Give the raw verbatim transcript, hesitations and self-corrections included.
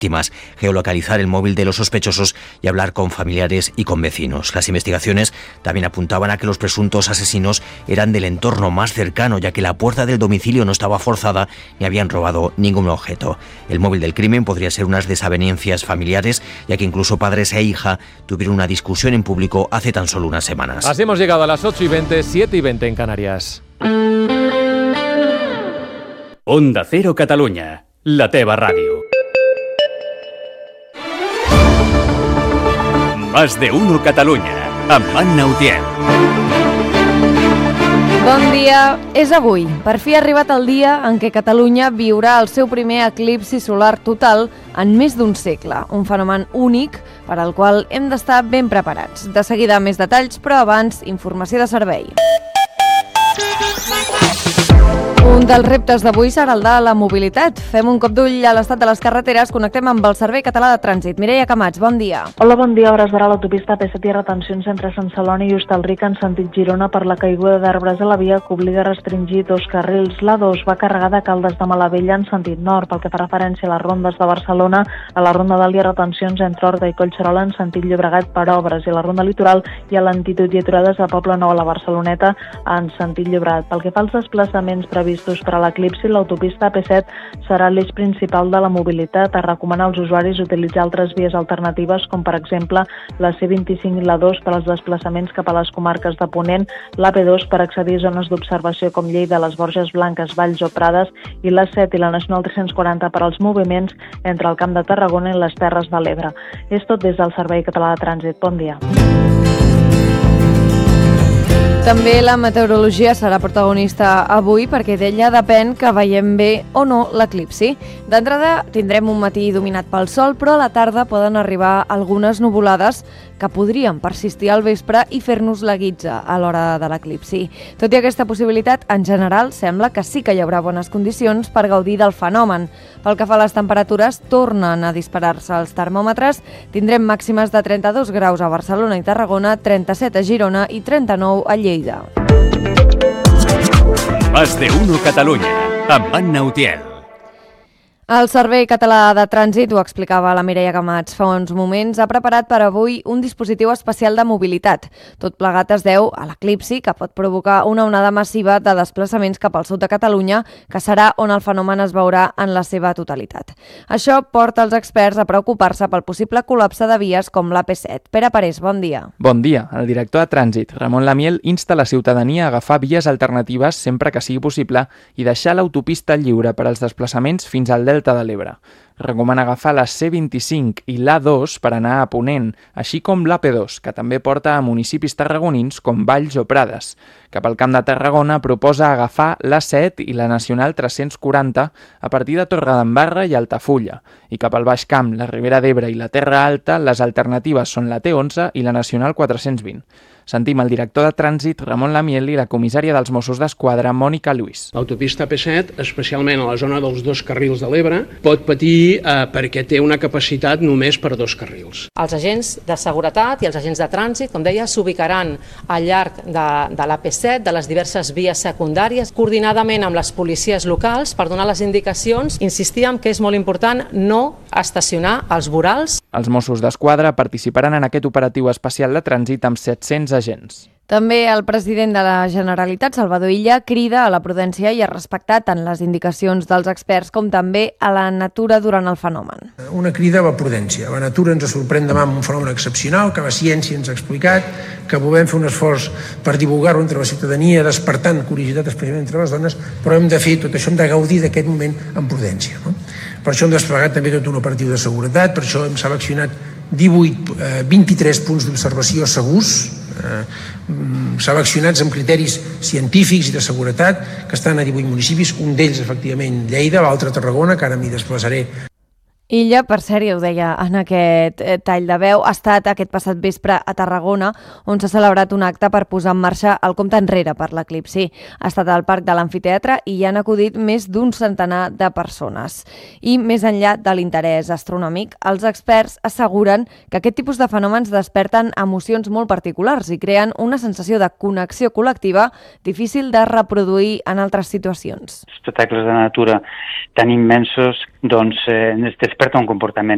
víctimas, geolocalizar el móvil de los sospechosos y hablar con familiares y con vecinos. Las investigaciones también apuntaban a que los presuntos asesinos eran del entorno más cercano, ya que la puerta del domicilio no estaba forzada ni habían robado ningún objeto. El móvil del crimen podría ser unas desavenencias familiares, ya que incluso padres e hija tuvieron una discusión en público hace tan solo unas semanas. Así hemos llegado a las ocho y veinte, siete y veinte en Canarias. Onda Cero Catalunya, la teva ràdio. Más de uno Catalunya, amb Anna Utiel. Bon dia. És avui. Per fi ha arribat el dia en què Catalunya viurà el seu primer eclipsi solar total en més d'un segle. Un fenomen únic per al qual hem d'estar ben preparats. De seguida més detalls, però abans, informació de servei. Un dels reptes d'avui serà el de la mobilitat. Fem un cop d'ull a l'estat de les carreteres, connectem amb el Servei Català de Trànsit. Mireia Camats, bon dia. Hola, bon dia. A hores d'ara l'autopista P set hi ha retencions entre Sant Celoni i Hostalric en sentit Girona per la caiguda d'arbres a la via que obliga a restringir dos carrils. La dos va carregada a Caldes de Malavella en sentit nord. Pel que fa referència a les rondes de Barcelona, a la Ronda Dalt hi ha retencions entre Horta i Collserola en sentit Llobregat per obres, i a la Ronda Litoral hi ha lentitud i aturades a Poble Nou a la Barceloneta en sentit Llobregat. Pel que fa als desplaçaments previstos per a l'eclipsi, l'autopista P set serà l'eix principal de la mobilitat. Es recomana als usuaris utilitzar altres vies alternatives, com per exemple la C vint-i-cinc i la dos per als desplaçaments cap a les comarques de Ponent, la P dos per accedir a zones d'observació com Lleida, les Borges Blanques, Valls o Prades, i la set i la Nacional tres-cents quaranta per als moviments entre el Camp de Tarragona i les Terres de l'Ebre. És tot des del Servei Català de Trànsit. Bon dia. També la meteorologia serà protagonista avui perquè d'ella depèn que veiem bé o no l'eclipsi. D'entrada tindrem un matí dominat pel sol, però a la tarda poden arribar algunes nuvolades que podrien persistir al vespre i fer-nos la guitza a l'hora de l'eclipsi. Tot i aquesta possibilitat, en general sembla que sí que hi haurà bones condicions per gaudir del fenomen. Pel que fa a les temperatures, tornen a disparar-se els termòmetres. Tindrem màximes de trenta-dos graus a Barcelona i Tarragona, trenta-set a Girona i trenta-nou a Lleida. Más de uno Catalunya, amb Anna Utiel. El Servei Català de Trànsit, ho explicava la Mireia Camats fa uns moments, ha preparat per avui un dispositiu especial de mobilitat. Tot plegat es deu a l'eclipsi, que pot provocar una onada massiva de desplaçaments cap al sud de Catalunya, que serà on el fenomen es veurà en la seva totalitat. Això porta els experts a preocupar-se pel possible col·lapse de vies com l'A P set. Pere Parés, bon dia. Bon dia. El director de Trànsit, Ramon Lamiel, insta la ciutadania a agafar vies alternatives sempre que sigui possible i deixar l'autopista lliure per als desplaçaments fins al Delta de l'Ebre. Recomana agafar la C vint-i-cinc i l'A dos per anar a Ponent, així com l'A P dos, que també porta a municipis tarragonins com Valls o Prades. Cap al Camp de Tarragona proposa agafar l'A set i la Nacional tres-cents quaranta a partir de Torredembarra i Altafulla. I cap al Baix Camp, la Ribera d'Ebre i la Terra Alta, les alternatives són la T onze i la Nacional quatre-cents vint. Sentim el director de Trànsit, Ramon Lamiel, i la comissària dels Mossos d'Esquadra, Mònica Lluís. L'autopista P set, especialment a la zona dels dos carrils de l'Ebre, pot patir eh, perquè té una capacitat només per dos carrils. Els agents de seguretat i els agents de trànsit, com deia, s'ubicaran al llarg de, de l'A P set, de les diverses vies secundàries, coordinadament amb les policies locals per donar les indicacions. Insistíem que és molt important no estacionar als vorals. Els Mossos d'Esquadra participaran en aquest operatiu especial de trànsit amb set-cents agents. També el president de la Generalitat, Salvador Illa, crida a la prudència i a respectar tant les indicacions dels experts com també a la natura durant el fenomen. Una crida a la prudència. La natura ens sorprèn demà amb un fenomen excepcional que la ciència ens ha explicat, que volem fer un esforç per divulgar-ho entre la ciutadania, despertant curiositat especialment entre les dones, però hem de fer tot això, hem de gaudir d'aquest moment amb prudència. No? Per això hem desplegat també tot un operatiu de seguretat, per això hem seleccionat divuit, eh, vint-i-tres punts d'observació segurs, eh, seleccionats amb criteris científics i de seguretat, que estan a divuit municipis, un d'ells efectivament Lleida, l'altre Tarragona, que ara m'hi desplaçaré. Illa, per cert, ja ho deia en aquest tall de veu, ha estat aquest passat vespre a Tarragona, on s'ha celebrat un acte per posar en marxa el compte enrere per l'eclipsi. Ha estat al Parc de l'Amfiteatre i hi han acudit més d'un centenar de persones. I més enllà de l'interès astronòmic, els experts asseguren que aquest tipus de fenòmens desperten emocions molt particulars i creen una sensació de connexió col·lectiva difícil de reproduir en altres situacions. Espectacles de natura tan immensos doncs, eh, desperta un comportament